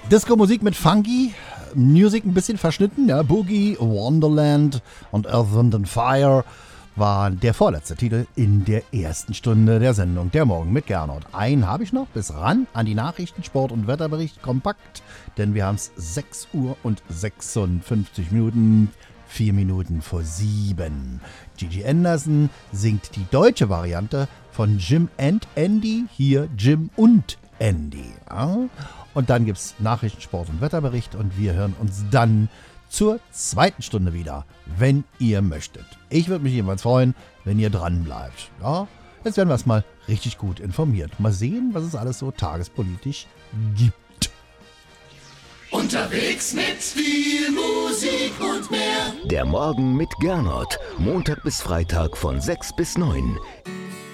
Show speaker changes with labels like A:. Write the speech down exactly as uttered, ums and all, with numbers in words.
A: Disco-Musik mit Funky, Music ein bisschen verschnitten, ja, Boogie, Wonderland und Earth, Wind and Fire war der vorletzte Titel in der ersten Stunde der Sendung Der Morgen mit Gernot. Einen habe ich noch, bis ran an die Nachrichten, Sport und Wetterbericht kompakt, denn wir haben es sechs Uhr und sechsundfünfzig Minuten, vier Minuten vor sieben. Gigi Anderson singt die deutsche Variante von Jim and Andy, hier Jim und Andy. Ja? Und dann gibt es Nachrichten, Sport und Wetterbericht und wir hören uns dann zur zweiten Stunde wieder, wenn ihr möchtet. Ich würde mich jedenfalls freuen, wenn ihr dran bleibt. Ja? Jetzt werden wir erstmal richtig gut informiert. Mal sehen, was es alles so tagespolitisch gibt.
B: Unterwegs mit viel Musik und mehr.
C: Der Morgen mit Gernot. Montag bis Freitag von sechs bis neun.